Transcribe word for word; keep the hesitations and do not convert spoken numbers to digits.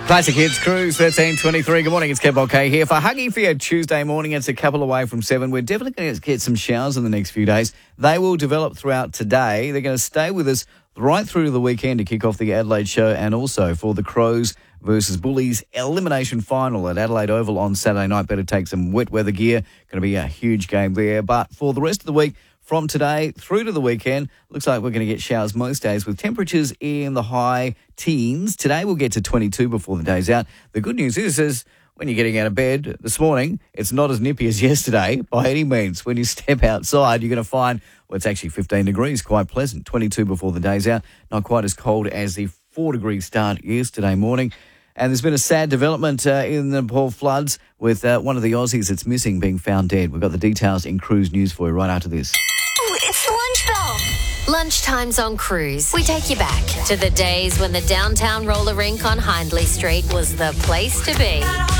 Classic Hits Cruise thirteen twenty-three. Good morning, it's Kev Okay here. For Huggy for your Tuesday morning, it's a couple away from seven. We're definitely going to get some showers in the next few days. They will develop throughout today. They're going to stay with us right through to the weekend to kick off the Adelaide show and also for the Crows versus Bullies elimination final at Adelaide Oval on Saturday night. Better take some wet weather gear. Going to be a huge game there. But for the rest of the week, from today through to the weekend, looks like we're going to get showers most days with temperatures in the high teens. Today we'll get to twenty-two before the day's out. The good news is, is when you're getting out of bed this morning, it's not as nippy as yesterday by any means. When you step outside, you're going to find, well, it's actually fifteen degrees, quite pleasant. twenty-two before the day's out, not quite as cold as the four degree start yesterday morning. And there's been a sad development uh, in the Nepal floods with uh, one of the Aussies that's missing being found dead. We've got the details in Cruise News for you right after this. Oh, it's the lunch bell. Lunchtimes on Cruise. We take you back to the days when the downtown roller rink on Hindley Street was the place to be.